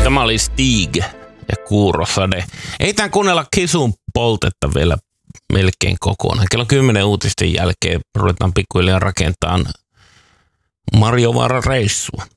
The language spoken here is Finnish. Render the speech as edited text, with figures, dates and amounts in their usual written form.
Tämä oli Stig ja Kuurosade. Ei tämän kuunnella Kisun poltetta vielä melkein kokonaan. Kello 10 uutisten jälkeen ruvetaan pikkuhiljaa rakentamaan Marjovaaran reissua.